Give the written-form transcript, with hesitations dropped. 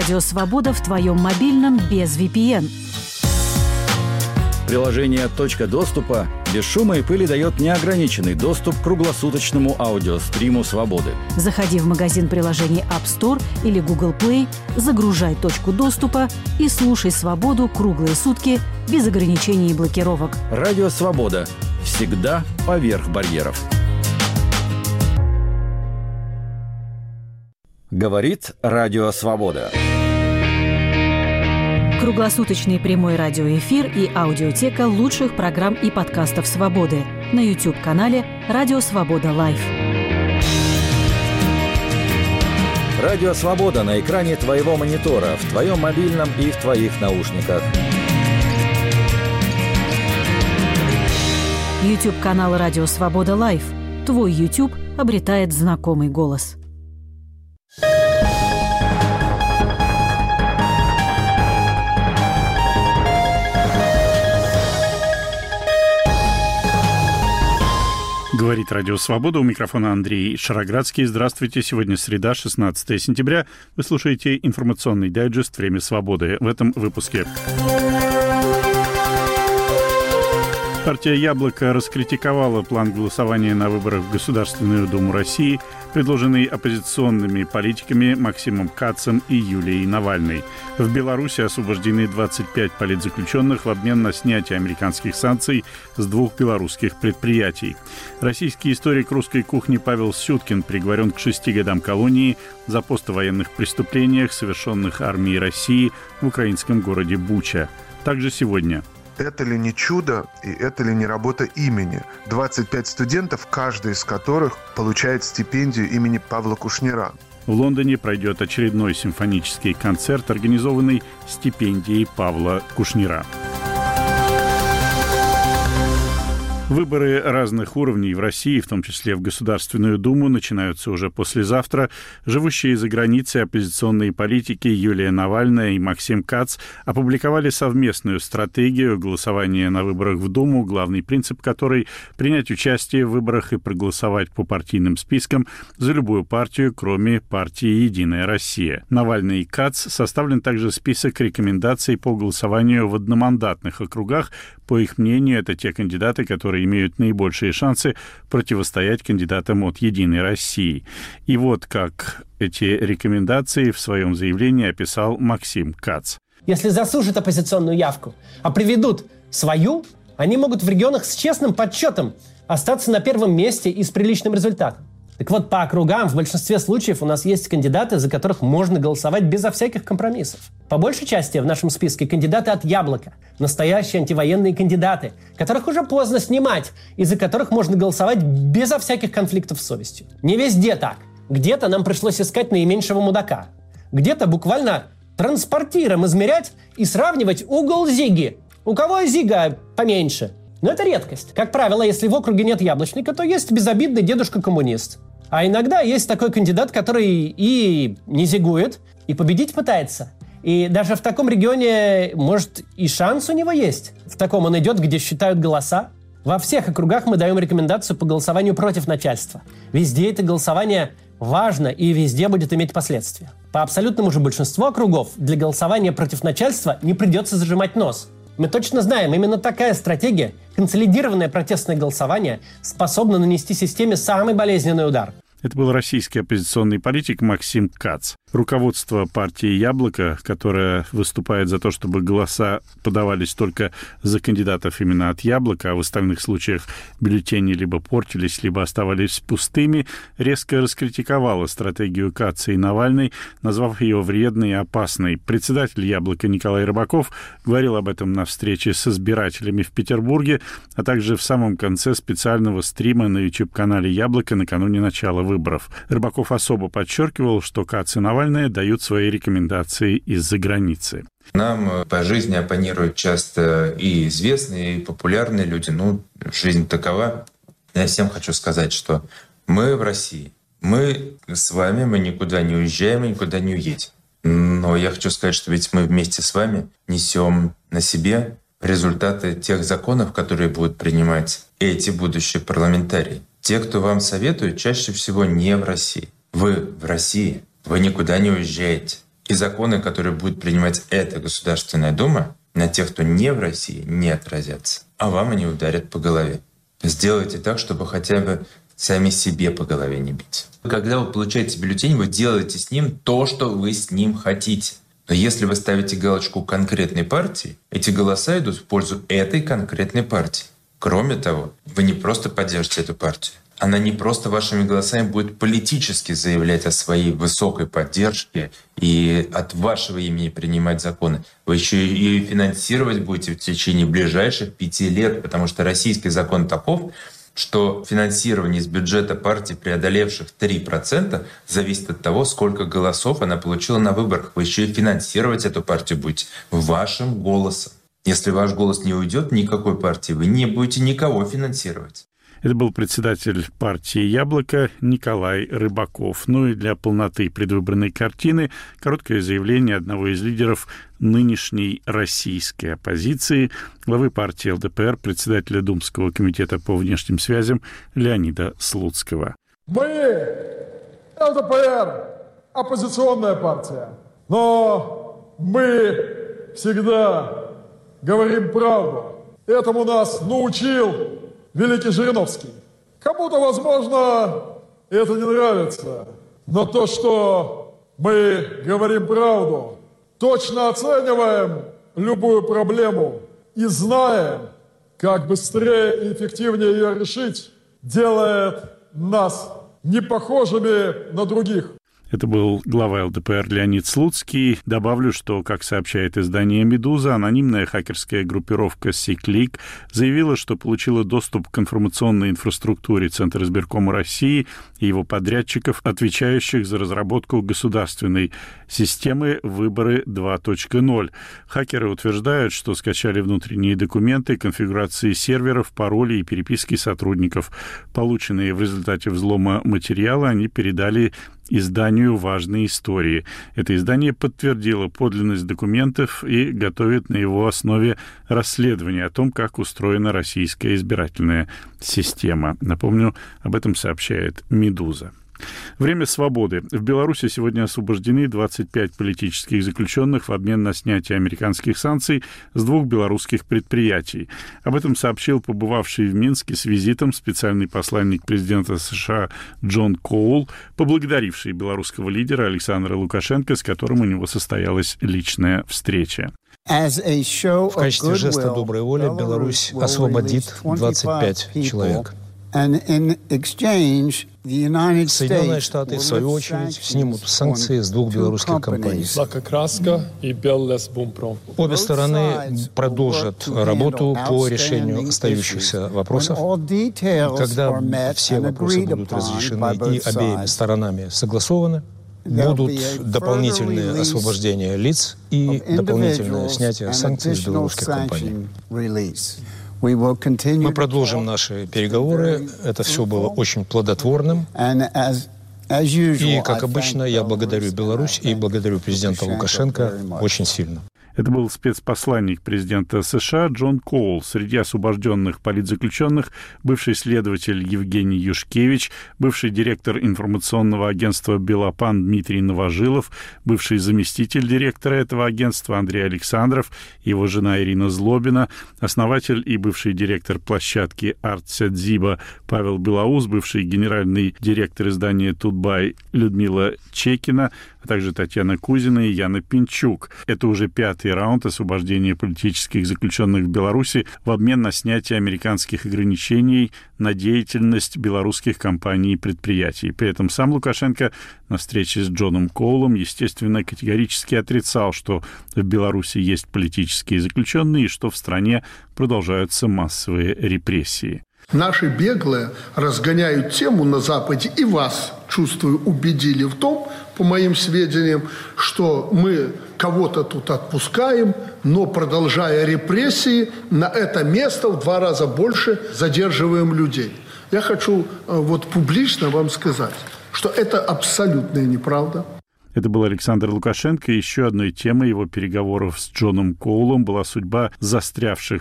Радио Свобода в твоем мобильном без VPN. Приложение «Точка доступа» без шума и пыли дает неограниченный доступ к круглосуточному аудиостриму «Свободы». Заходи в магазин приложений App Store или Google Play, загружай «Точку доступа» и слушай «Свободу» круглые сутки без ограничений и блокировок. Радио «Свобода». Всегда поверх барьеров. Говорит Радио Свобода. Круглосуточный прямой радиоэфир и аудиотека лучших программ и подкастов «Свободы» на YouTube-канале «Радио Свобода Лайв». Радио Свобода на экране твоего монитора, в твоем мобильном и в твоих наушниках. YouTube-канал «Радио Свобода Лайв». Твой YouTube обретает знакомый голос. Говорит Радио Свобода. У микрофона Андрей Шароградский. Здравствуйте. Сегодня среда, 16 сентября. Вы слушаете информационный дайджест «Время свободы». В этом выпуске. Партия «Яблоко» раскритиковала план голосования на выборах в Государственную Думу России, предложенный оппозиционными политиками Максимом Кацем и Юлией Навальной. В Беларуси освобождены 25 политзаключенных в обмен на снятие американских санкций с 2 белорусских предприятий. Российский историк русской кухни Павел Сюткин приговорен к 6 годам колонии за пост о военных преступлениях, совершенных армией России в украинском городе Буча. Также сегодня. Это ли не чудо и это ли не работа имени? 25 студентов, каждый из которых получает стипендию имени Павла Кушнира. В Лондоне пройдет очередной симфонический концерт, организованный стипендией Павла Кушнира. Выборы разных уровней в России, в том числе в Государственную Думу, начинаются уже послезавтра. Живущие за границей оппозиционные политики Юлия Навальная и Максим Кац опубликовали совместную стратегию голосования на выборах в Думу, главный принцип которой – принять участие в выборах и проголосовать по партийным спискам за любую партию, кроме партии «Единая Россия». Навальный и Кац составлен также список рекомендаций по голосованию в одномандатных округах. По их мнению, это те кандидаты, которые имеют наибольшие шансы противостоять кандидатам от «Единой России». И вот как эти рекомендации в своем заявлении описал Максим Кац. Если засушат оппозиционную явку, а приведут свою, они могут в регионах с честным подсчетом остаться на первом месте и с приличным результатом. Так вот, по округам в большинстве случаев у нас есть кандидаты, за которых можно голосовать безо всяких компромиссов. По большей части в нашем списке кандидаты от «Яблока», настоящие антивоенные кандидаты, которых уже поздно снимать, и за которых можно голосовать безо всяких конфликтов с совестью. Не везде так. Где-то нам пришлось искать наименьшего мудака. Где-то буквально транспортиром измерять и сравнивать угол зиги. У кого зига поменьше? Но это редкость. Как правило, если в округе нет яблочника, то есть безобидный дедушка-коммунист. А иногда есть такой кандидат, который и не зигует, и победить пытается. И даже в таком регионе, может, и шанс у него есть. В таком он идет, где считают голоса. Во всех округах мы даем рекомендацию по голосованию против начальства. Везде это голосование важно и везде будет иметь последствия. По абсолютному же большинству округов для голосования против начальства не придется зажимать нос. Мы точно знаем, именно такая стратегия, консолидированное протестное голосование, способна нанести системе самый болезненный удар. Это был российский оппозиционный политик Максим Кац. Руководство партии «Яблоко», которое выступает за то, чтобы голоса подавались только за кандидатов именно от «Яблока», а в остальных случаях бюллетени либо портились, либо оставались пустыми, резко раскритиковало стратегию Каца и Навальной, назвав ее вредной и опасной. Председатель «Яблока» Николай Рыбаков говорил об этом на встрече с избирателями в Петербурге, а также в самом конце специального стрима на YouTube-канале «Яблоко» накануне начала выборов. Рыбаков особо подчеркивал, что Кац и Навальная дают свои рекомендации из-за границы. Нам по жизни оппонируют часто и известные, и популярные люди. Жизнь такова. Я всем хочу сказать, что мы в России. Мы с вами, мы никуда не уезжаем, никуда не уедем. Но я хочу сказать, что ведь мы вместе с вами несем на себе результаты тех законов, которые будут принимать эти будущие парламентарии. Те, кто вам советует, чаще всего не в России. Вы в России. Вы никуда не уезжаете. И законы, которые будет принимать эта Государственная Дума, на тех, кто не в России, не отразятся. А вам они ударят по голове. Сделайте так, чтобы хотя бы сами себе по голове не бить. Когда вы получаете бюллетень, вы делаете с ним то, что вы с ним хотите. Но если вы ставите галочку конкретной партии, эти голоса идут в пользу этой конкретной партии. Кроме того, вы не просто поддержите эту партию, она не просто вашими голосами будет политически заявлять о своей высокой поддержке и от вашего имени принимать законы. Вы еще и финансировать будете в течение ближайших 5 лет, потому что российский закон таков, что финансирование из бюджета партий, преодолевших 3%, зависит от того, сколько голосов она получила на выборах. Вы еще и финансировать эту партию будете вашим голосом. Если ваш голос не уйдет никакой партии, вы не будете никого финансировать. Это был председатель партии «Яблоко» Николай Рыбаков. Ну и для полноты предвыборной картины короткое заявление одного из лидеров нынешней российской оппозиции, главы партии ЛДПР, председателя Думского комитета по внешним связям Леонида Слуцкого. Мы, ЛДПР, оппозиционная партия, но мы всегда говорим правду. Этому нас научил великий Жириновский. Кому-то, возможно, это не нравится, но то, что мы говорим правду, точно оцениваем любую проблему и знаем, как быстрее и эффективнее ее решить, делает нас не похожими на других. Это был глава ЛДПР Леонид Слуцкий. Добавлю, что, как сообщает издание «Медуза», анонимная хакерская группировка «Сиклик» заявила, что получила доступ к информационной инфраструктуре Центра избиркома России и его подрядчиков, отвечающих за разработку государственной системы «Выборы 2.0». Хакеры утверждают, что скачали внутренние документы, конфигурации серверов, пароли и переписки сотрудников. Полученные в результате взлома материалы они передали изданию «Важные истории». Это издание подтвердило подлинность документов и готовит на его основе расследование о том, как устроена российская избирательная система. Напомню, об этом сообщает «Медуза». Время свободы. В Беларуси сегодня освобождены 25 политических заключенных в обмен на снятие американских санкций с 2 белорусских предприятий. Об этом сообщил побывавший в Минске с визитом специальный посланник президента США Джон Коул, поблагодаривший белорусского лидера Александра Лукашенко, с которым у него состоялась личная встреча. В качестве жеста доброй воли Беларусь освободит 25 человек. Соединенные Штаты, в свою очередь, снимут санкции с 2 белорусских компаний. Обе стороны продолжат работу по решению остающихся вопросов. Когда все вопросы будут разрешены и обеими сторонами согласованы, будут дополнительные освобождения лиц и дополнительное снятие санкций с белорусских компаний. Мы продолжим наши переговоры. Это все было очень плодотворным. И, как обычно, я благодарю Беларусь и благодарю президента Лукашенко очень сильно. Это был спецпосланник президента США Джон Коул. Среди освобожденных политзаключенных бывший следователь Евгений Юшкевич, бывший директор информационного агентства «Белопан» Дмитрий Новожилов, бывший заместитель директора этого агентства Андрей Александров, его жена Ирина Злобина, основатель и бывший директор площадки «Артсядзиба» Павел Белоус, бывший генеральный директор издания «Тутбай» Людмила Чекина, а также Татьяна Кузина и Яна Пинчук. Это уже 5-й раунд освобождения политических заключенных в Беларуси в обмен на снятие американских ограничений на деятельность белорусских компаний и предприятий. При этом сам Лукашенко на встрече с Джоном Коулом, естественно, категорически отрицал, что в Беларуси есть политические заключенные и что в стране продолжаются массовые репрессии. Наши беглые разгоняют тему на Западе и вас, чувствую, убедили в том, по моим сведениям, что мы кого-то тут отпускаем, но, продолжая репрессии, на это место в 2 раза больше задерживаем людей. Я хочу публично вам сказать, что это абсолютная неправда. Это был Александр Лукашенко. Еще одной темой его переговоров с Джоном Коулом была судьба застрявших